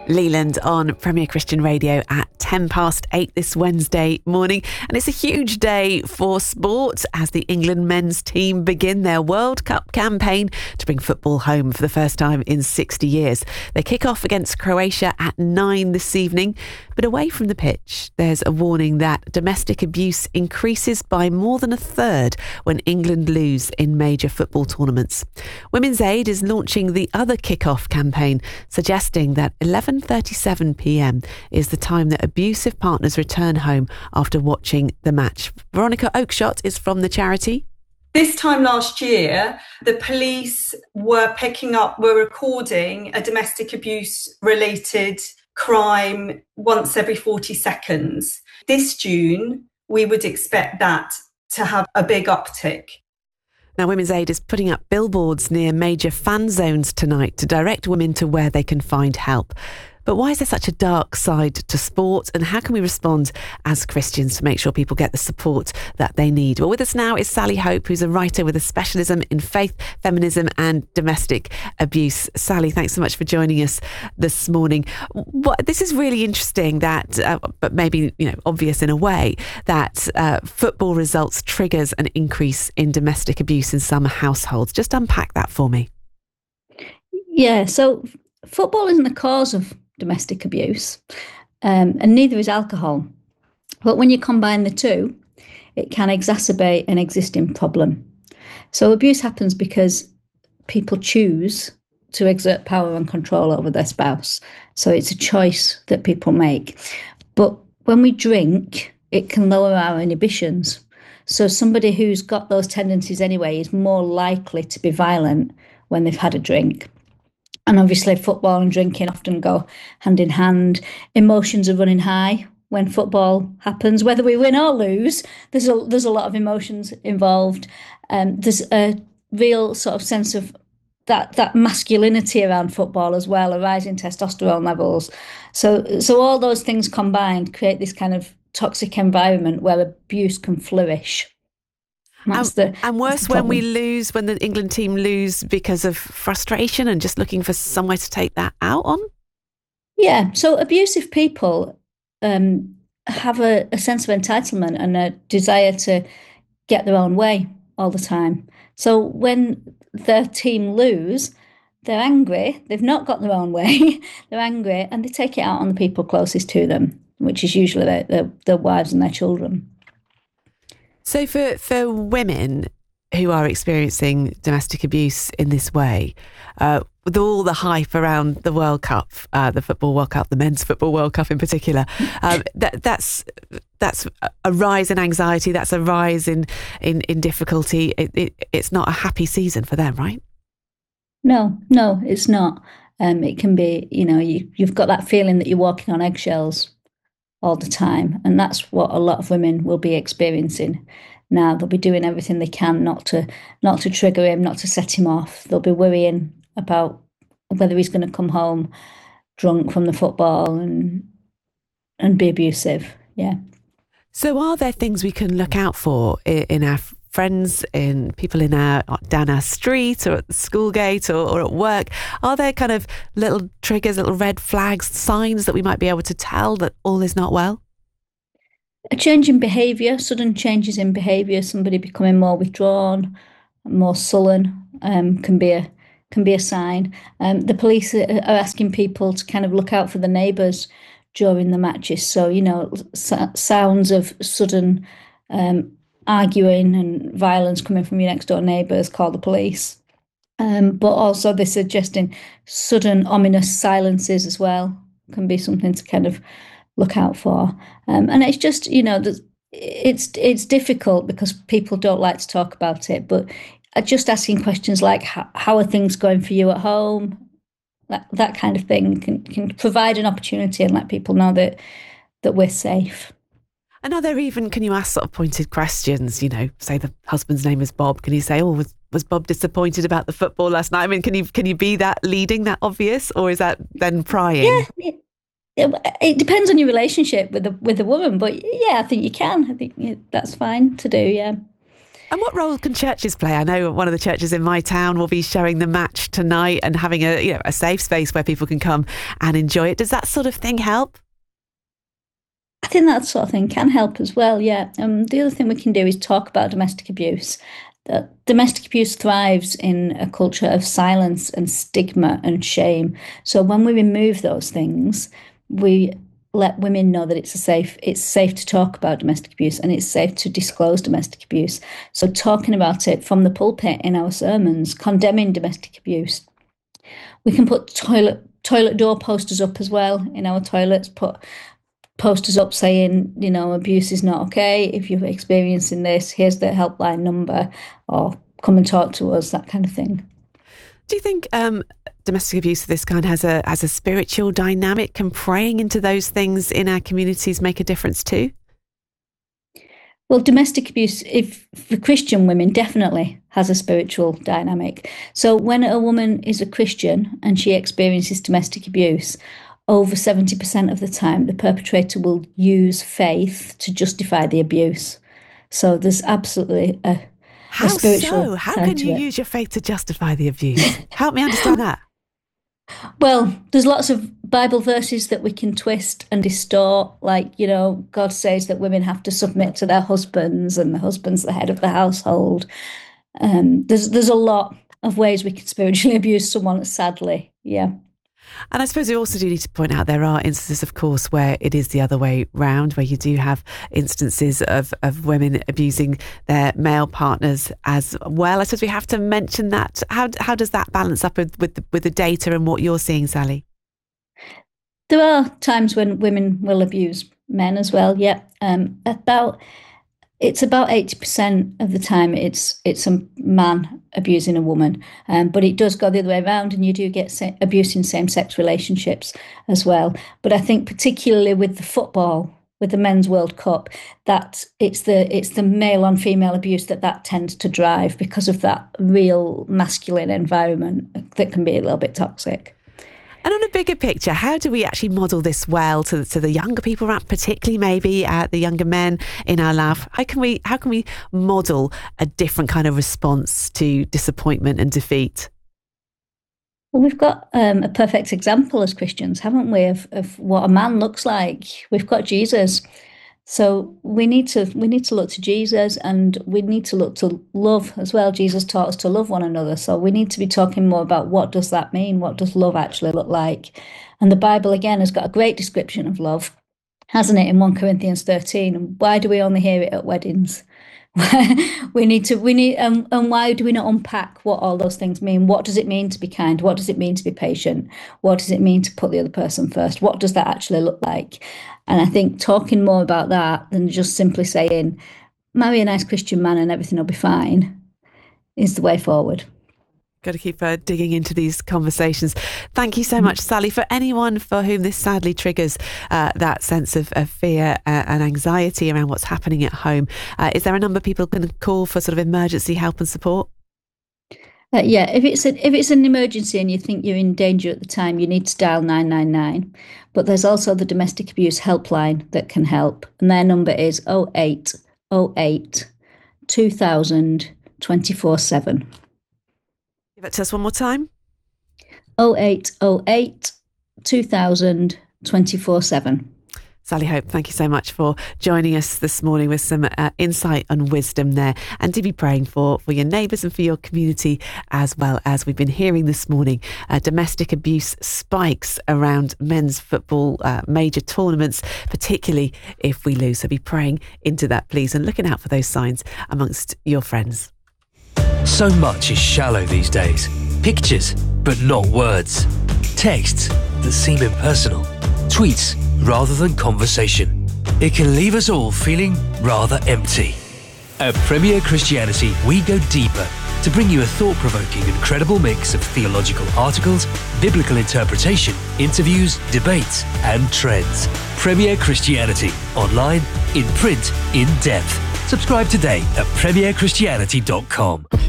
Leland on Premier Christian Radio at 8:10 this Wednesday morning. And it's a huge day for sport as the England men's team begin their World Cup campaign to bring football home for the first time in 60 years. They kick off against Croatia at 9 this evening. But away from the pitch, there's a warning that domestic abuse increases by more than a third when England lose in major football tournaments. Women's Aid is launching the other kick-off campaign, suggesting that 11:37 p.m. is the time that abusive partners return home after watching the match. Veronica Oakeshott is from the charity. This time last year, the police were recording a domestic abuse related crime once every 40 seconds. This June, we would expect that to have a big uptick. Now, Women's Aid is putting up billboards near major fan zones tonight to direct women to where they can find help. But why is there such a dark side to sport, and how can we respond as Christians to make sure people get the support that they need? Well, with us now is Sally Hope, who's a writer with a specialism in faith, feminism and domestic abuse. Sally, thanks so much for joining us this morning. This is really interesting that, but maybe obvious in a way, that football results triggers an increase in domestic abuse in some households. Just unpack that for me. Yeah, so football isn't the cause of domestic abuse, and neither is alcohol. But when you combine the two, it can exacerbate an existing problem. So abuse happens because people choose to exert power and control over their spouse. So it's a choice that people make. But when we drink, it can lower our inhibitions. So somebody who's got those tendencies anyway is more likely to be violent when they've had a drink. And obviously football and drinking often go hand in hand. Emotions are running high when football happens. Whether we win or lose, there's a lot of emotions involved. There's a real sort of sense of that masculinity around football as well, a rise in testosterone levels. So all those things combined create this kind of toxic environment where abuse can flourish. And worse when we lose, when the England team lose because of frustration and just looking for somewhere to take that out on? Yeah, so abusive people have a sense of entitlement and a desire to get their own way all the time. So when their team lose, they're angry, they've not got their own way, they're angry, and they take it out on the people closest to them, which is usually their wives and their children. So for women who are experiencing domestic abuse in this way, with all the hype around the World Cup, the Football World Cup, the Men's Football World Cup in particular, that's a rise in anxiety, that's a rise in difficulty. It's not a happy season for them, right? No, it's not. It can be, you've got that feeling that you're walking on eggshells all the time, and that's what a lot of women will be experiencing now. They'll be doing everything they can not to trigger him, not to set him off. They'll be worrying about whether he's going to come home drunk from the football and be abusive. Yeah. So are there things we can look out for in our friends, in people down our street or at the school gate or at work? Are there kind of little triggers, little red flags, signs that we might be able to tell that all is not well? A change in behaviour, sudden changes in behaviour, somebody becoming more withdrawn, more sullen, can be a sign. The police are asking people to kind of look out for the neighbours during the matches. So, sounds of sudden arguing and violence coming from your next door neighbours, call the police. But also they're suggesting sudden ominous silences as well can be something to kind of look out for. And it's just, it's difficult because people don't like to talk about it, but just asking questions like, how are things going for you at home? That kind of thing can provide an opportunity and let people know that we're safe. And are there even, can you ask sort of pointed questions, say the husband's name is Bob, can you say, was Bob disappointed about the football last night? I mean, can you be that leading, that obvious, or is that then prying? Yeah, it depends on your relationship with the woman, but yeah, I think you can. I think that's fine to do, yeah. And what role can churches play? I know one of the churches in my town will be showing the match tonight and having a safe space where people can come and enjoy it. Does that sort of thing help? I think that sort of thing can help as well, yeah. The other thing we can do is talk about domestic abuse. Domestic abuse thrives in a culture of silence and stigma and shame. So when we remove those things, we let women know that it's safe to talk about domestic abuse, and it's safe to disclose domestic abuse. So talking about it from the pulpit in our sermons, condemning domestic abuse. We can put toilet door posters up as well in our toilets, put posters up saying, abuse is not okay. If you're experiencing this, here's the helpline number, or come and talk to us, that kind of thing. Do you think domestic abuse of this kind has a spiritual dynamic? Can praying into those things in our communities make a difference too? Well, domestic abuse, for Christian women, definitely has a spiritual dynamic. So when a woman is a Christian and she experiences domestic abuse, over 70% of the time, the perpetrator will use faith to justify the abuse. So there's absolutely a spiritual. So? How can you use your faith to justify the abuse? Help me understand that. Well, there's lots of Bible verses that we can twist and distort. Like, God says that women have to submit to their husbands, and the husband's the head of the household. There's a lot of ways we can spiritually abuse someone, sadly. Yeah. And I suppose we also do need to point out there are instances, of course, where it is the other way round, where you do have instances of women abusing their male partners as well. I suppose we have to mention that. How does that balance up with the data and what you're seeing, Sally? There are times when women will abuse men as well. Yeah, it's about 80% of the time it's a man abusing a woman, but it does go the other way around, and you do get abuse in same-sex relationships as well. But I think particularly with the football, with the Men's World Cup, that it's the male on female abuse that tends to drive, because of that real masculine environment that can be a little bit toxic. And on a bigger picture, how do we actually model this well to the younger people around, particularly maybe the younger men in our life? How can we model a different kind of response to disappointment and defeat? Well, we've got a perfect example as Christians, haven't we, of what a man looks like? We've got Jesus. So we need to look to Jesus, and we need to look to love as well. Jesus taught us to love one another. So we need to be talking more about what does that mean? What does love actually look like? And the Bible, again, has got a great description of love, hasn't it, in 1 Corinthians 13? And why do we only hear it at weddings? And why do we not unpack what all those things mean? What does it mean to be kind? What does it mean to be patient? What does it mean to put the other person first? What does that actually look like? And I think talking more about that than just simply saying, marry a nice Christian man and everything will be fine, is the way forward. Got to keep digging into these conversations. Thank you so much, Sally. For anyone for whom this sadly triggers that sense of fear and anxiety around what's happening at home, is there a number people can call for sort of emergency help and support? Yeah, if it's an emergency and you think you're in danger at the time, you need to dial 999. But there's also the domestic abuse helpline that can help, and their number is 0808 2000 24/7. Give it to us one more time. 0808 2000 24/7. Sally Hope, thank you so much for joining us this morning with some insight and wisdom there. And to be praying for your neighbours and for your community as well. As we've been hearing this morning, domestic abuse spikes around men's football major tournaments, particularly if we lose. So be praying into that, please, and looking out for those signs amongst your friends. So much is shallow these days. Pictures, but not words. Texts that seem impersonal. Tweets rather than conversation. It can leave us all feeling rather empty. At Premier Christianity, we go deeper to bring you a thought-provoking and credible mix of theological articles, biblical interpretation, interviews, debates, and trends. Premier Christianity, online, in print, in depth. Subscribe today at premierchristianity.com.